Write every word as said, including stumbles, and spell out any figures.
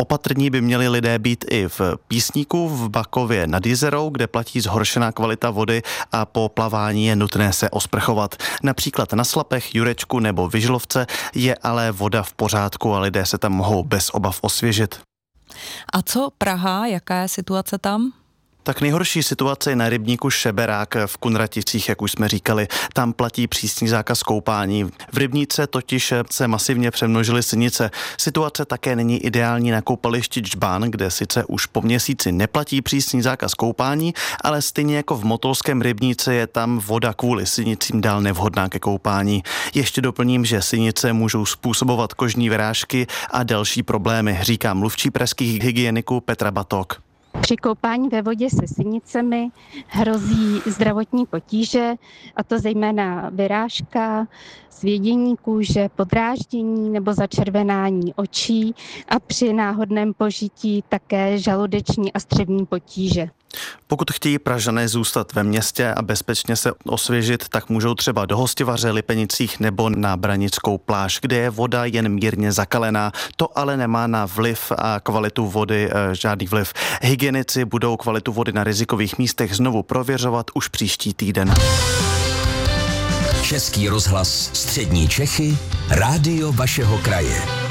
Opatrní by měli lidé být i v Písníku, v Bakově nad Jizerou, kde platí zhoršená kvalita vody a po plavání je nutné se osprchovat. Například na Slapech, Jurečku nebo Vyžlovce je ale voda v pořádku a lidé se tam mohou bez obav osvěžit. A co Praha, jaká je situace tam? Tak nejhorší situace je na rybníku Šeberák v Kunraticích, jak už jsme říkali. Tam platí přísný zákaz koupání. V rybníce totiž se masivně přemnožily sinice. Situace také není ideální na koupališti Džbán, kde sice už po měsíci neplatí přísný zákaz koupání, ale stejně jako v Motolském rybníce je tam voda kvůli sinicím dál nevhodná ke koupání. Ještě doplním, že sinice můžou způsobovat kožní vyrážky a další problémy, říká mluvčí pražských hygieniků Petra Batok. Při koupání ve vodě se sinicemi hrozí zdravotní potíže, a to zejména vyrážka, svědění kůže, podráždění nebo začervenání očí a při náhodném požití také žaludeční a střevní potíže. Pokud chtějí Pražané zůstat ve městě a bezpečně se osvěžit, tak můžou třeba do Hostivaře, Lipenicích nebo na Branickou pláž, kde je voda jen mírně zakalená. To ale nemá na vliv a kvalitu vody e, žádný vliv. Hygienici budou kvalitu vody na rizikových místech znovu prověřovat už příští týden. Český rozhlas Střední Čechy, rádio vašeho kraje.